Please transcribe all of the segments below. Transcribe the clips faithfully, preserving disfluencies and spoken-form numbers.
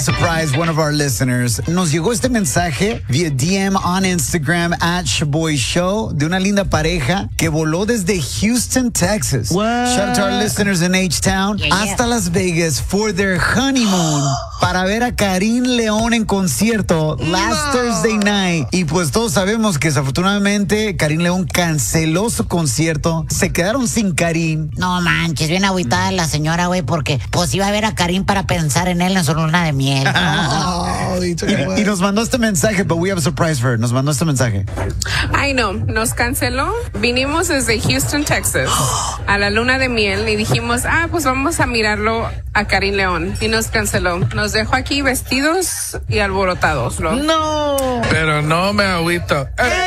Surprise one of our listeners. Nos llegó este mensaje vía D M on Instagram at Shaboy Show de una linda pareja que voló desde Houston, Texas. What? Shout out to our listeners in H-Town Yeah, yeah. hasta Las Vegas for their honeymoon para ver a Karim León en concierto last No. Thursday night. Y pues todos sabemos que desafortunadamente Karim León canceló su concierto. Se quedaron sin Karim. No manches, bien agüitada la señora, güey, porque pues iba a ver a Karim para pensar en él en su luna de miel. Oh, he took it Y, away. y nos mandó este mensaje, but we have a surprise for her. Nos mandó este mensaje. Ay, no, nos canceló. Vinimos desde Houston, Texas, a la luna de miel y dijimos, ah, pues vamos a mirarlo a Karim León. Y nos canceló. Nos dejó aquí vestidos y alborotados, ¿no? No. Pero no me agüito.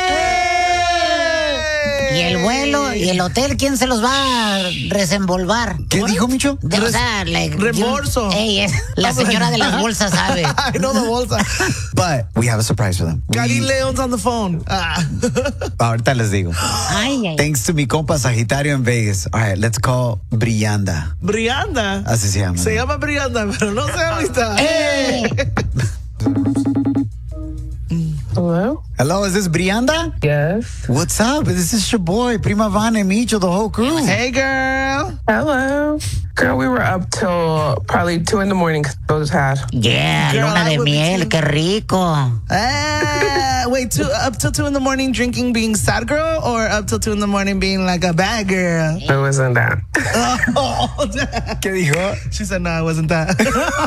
Y el vuelo y el hotel, ¿quién se los va a desenvolvar? ¿Qué dijo, Micho? De, o sea, like, Reembolso. yo- Ey, es, la señora de las bolsas sabe. I know the bolsa. But we have a surprise for them. Karim We- Leon's on the phone. Ah. ahorita les digo. Ay, ay. Thanks to mi compa Sagitario en Vegas. All right, let's call Brianda. Brianda. Así se llama. Se llama Brianda, pero no se ahorita. Eh. Hello? Hello, is this Brianda? Yes. What's up? This is your boy, Prima Vana and Micho, the whole crew. Hey, girl. Hello. Girl, we were up till probably two in the morning because I was had. Yeah, Girl, luna I de would be miel, too. qué rico. Ah, wait, two, up till two in the morning drinking being sad girl, or up till two in the morning being like a bad girl? It wasn't that. Oh, ¿Qué dijo? she said, no, it wasn't that.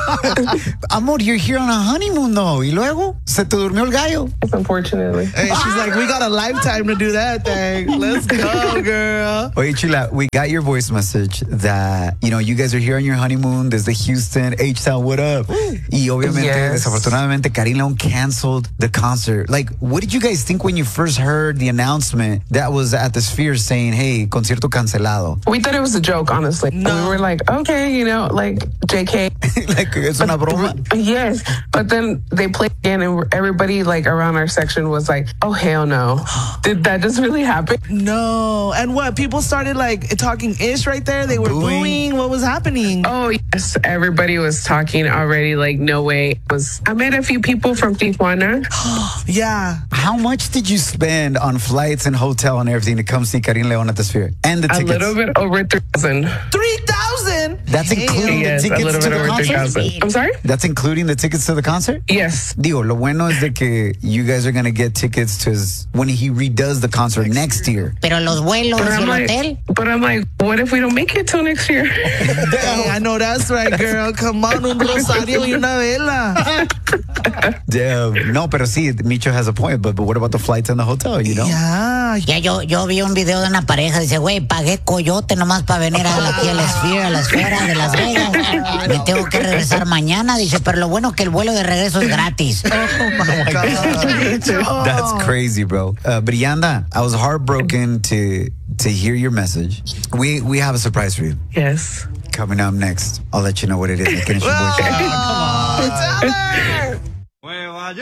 Amor, you're here on a honeymoon, though. ¿Y luego? ¿Se te durmió el gallo? Unfortunately. Hey, she's like, we got a lifetime to do that thing. Let's go, girl. Oye, Chula, we got your voice message that, you know, you guys are here on your honeymoon desde Houston, H-Town, what up? Y obviamente, Yes. desafortunadamente, Karim León canceled the concert. Like, what did you guys think when you first heard the announcement that was at the Sphere saying, hey, concierto cancelado? We thought it was a joke, honestly. No. We were like, okay, you know, like J K. like, es una broma. Yes. But then they played again and everybody like around our section was like, oh, hell no. Did that just really happen? No. And what? People started like talking ish right there. They were Booing. booing. What was happening? Oh, yes. Everybody was talking already. Like, no way. It was, I met a few people from Tijuana. Yeah. How much did you spend on flights and hotel and everything to come see Karim León at the Sphere? And the A tickets? little bit over three thousand. three thousand? That's including Yes, the a tickets little to bit the over three concert? thousand. I'm sorry? That's including the tickets to the concert? Yes. Digo, lo bueno es de que you guys are going to get tickets to his, when he redoes the concert next year. Pero los vuelos But y I'm el like, hotel. but I'm like, what if we don't make it till next year? Hey, I know that's right, girl. Come on, un rosario y una vela. Damn. No, pero sí, Micho has a point, but, but what about the flights and the hotel, you know? Yeah. Ya yo, yo vi un video de una pareja, dice, güey, pagué coyote nomás para venir a la, aquí a la Sphere, a la esfera de Las Vegas. Me tengo que regresar mañana, dice, pero lo bueno que el vuelo de regreso es gratis. That's crazy, bro. Uh, Brianda, I was heartbroken to to hear your message. We we have a surprise for you. Yes. Coming up next, I'll let you know what it is. Again, it's your boy, Shaq. Oh, tell her.